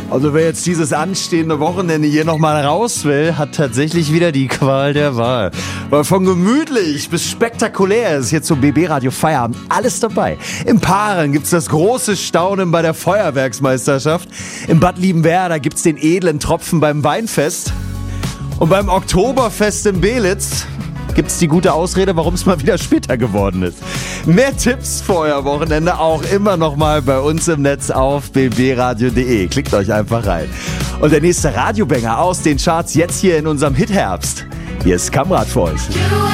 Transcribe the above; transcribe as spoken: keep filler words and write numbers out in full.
Also wer jetzt dieses anstehende Wochenende hier nochmal raus will, hat tatsächlich wieder die Qual der Wahl. Weil von gemütlich bis spektakulär ist jetzt zum B B Radio Feierabend alles dabei. Im Paaren gibt's das große Staunen bei der Feuerwerksmeisterschaft. Im Bad Liebenwerda gibt's den edlen Tropfen beim Weinfest. Und beim Oktoberfest in Belitz gibt's die gute Ausrede, warum es mal wieder später geworden ist. Mehr Tipps für euer Wochenende auch immer noch mal bei uns im Netz auf b b radio punkt d e. Klickt euch einfach rein. Und der nächste Radiobanger aus den Charts jetzt hier in unserem Hit-Herbst. Hier ist Kamrat für euch.